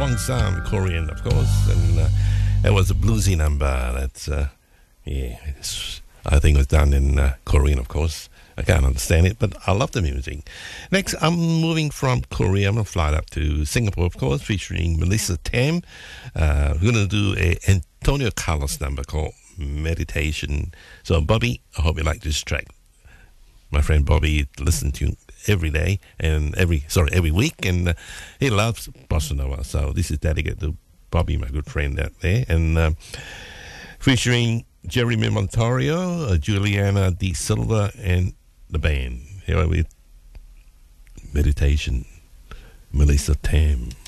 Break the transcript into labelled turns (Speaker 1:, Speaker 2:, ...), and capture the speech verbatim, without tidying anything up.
Speaker 1: Hong San, Korean, of course, and uh, it was a bluesy number. That's uh, yeah, it's, I think it was done in uh, Korean, of course. I can't understand it, but I love the music. Next, I'm moving from Korea. I'm going to fly up to Singapore, of course, featuring Melissa Tam. Uh, we're going to do a Antonio Carlos number called Meditation. So, Bobby, I hope you like this track. My friend Bobby listens to every day and every sorry every week, and uh, he loves bossa nova. So this is dedicated to Bobby, my good friend out there, and uh, featuring Jeremy Montorio, uh, Juliana De Silva, and the band. Here with Meditation, Melissa Tam.